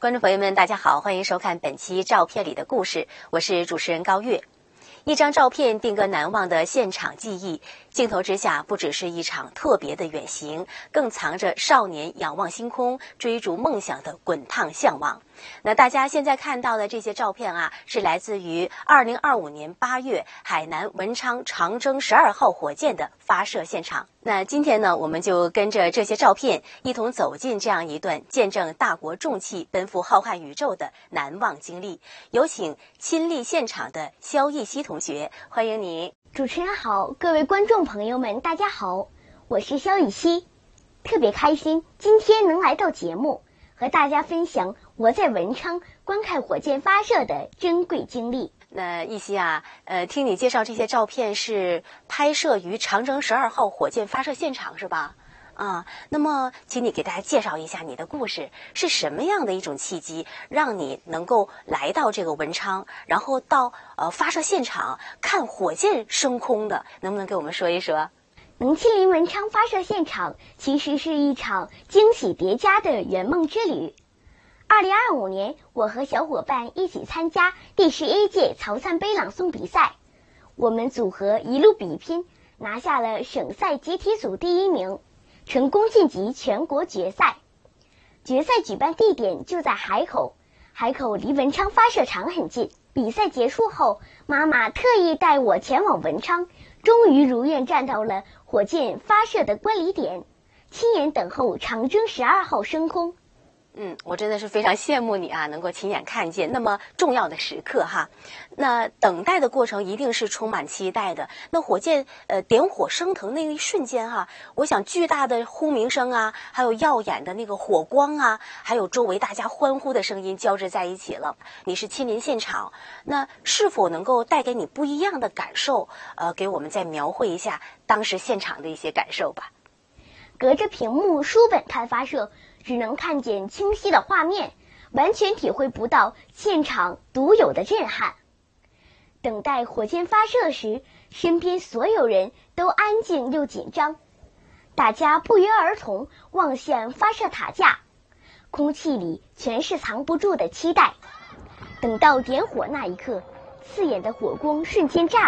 观众朋友们，大家好，欢迎收看本期《照片里的故事》，我是主持人高月。一张照片定格难忘的现场记忆，镜头之下不只是一场特别的远行，更藏着少年仰望星空、追逐梦想的滚烫向往。那大家现在看到的这些照片啊，是来自于2025年8月海南文昌长征12号火箭的发射现场。那今天呢，我们就跟着这些照片一同走进这样一段见证大国重器奔赴浩瀚宇宙的难忘经历。有请亲历现场的肖艺希同学，欢迎你。 主持人好，各位观众朋友们，大家好，我是肖艺希，特别开心今天能来到节目，和大家分享我在文昌观看火箭发射的珍贵经历。 那艺希啊，听你介绍这些照片是拍摄于长征12号火箭发射现场是吧？啊，那么请你给大家介绍一下你的故事，是什么样的一种契机让你能够来到这个文昌，然后到发射现场看火箭升空的，能不能给我们说一说？ 能亲临文昌发射现场，其实是一场惊喜叠加的圆梦之旅。2025年，我和小伙伴一起参加第11届曹灿杯朗诵比赛，我们组合一路比拼，拿下了省赛集体组第1名，成功晋级全国决赛。决赛举办地点就在海口，海口离文昌发射场很近。比赛结束后，妈妈特意带我前往文昌，终于如愿站到了火箭发射的观礼点，亲眼等候长征12号升空。 我真的是非常羡慕你啊，能够亲眼看见那么重要的时刻哈。那等待的过程一定是充满期待的。那火箭点火升腾那一瞬间哈，我想巨大的轰鸣声啊，还有耀眼的那个火光啊，还有周围大家欢呼的声音交织在一起了。你是亲临现场，那是否能够带给你不一样的感受？给我们再描绘一下当时现场的一些感受吧。 隔着屏幕书本看发射，只能看见清晰的画面，完全体会不到现场独有的震撼。等待火箭发射时，身边所有人都安静又紧张，大家不约而同望向发射塔架，空气里全是藏不住的期待。等到点火那一刻，刺眼的火光瞬间炸